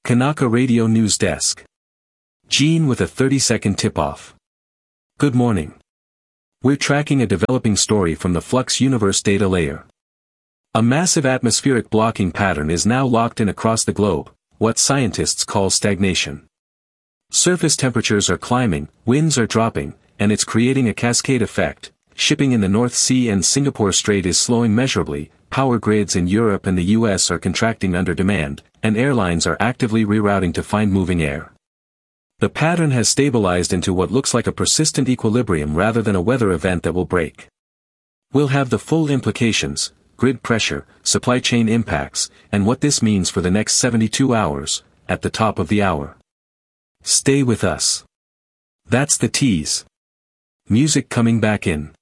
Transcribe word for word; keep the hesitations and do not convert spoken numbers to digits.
Kanaka Radio News Desk. Gene with a thirty second tip-off. Good morning. We're tracking a developing story from the Flux Universe data layer. A massive atmospheric blocking pattern is now locked in across the globe, what scientists call stagnation. Surface temperatures are climbing, winds are dropping, and it's creating a cascade effect. Shipping in the North Sea and Singapore Strait is slowing measurably, power grids in Europe and the U S are contracting under demand, and airlines are actively rerouting to find moving air. The pattern has stabilized into what looks like a persistent equilibrium rather than a weather event that will break. We'll have the full implications, grid pressure, supply chain impacts, and what this means for the next seventy-two hours, at the top of the hour. Stay with us. That's the tease. Music coming back in.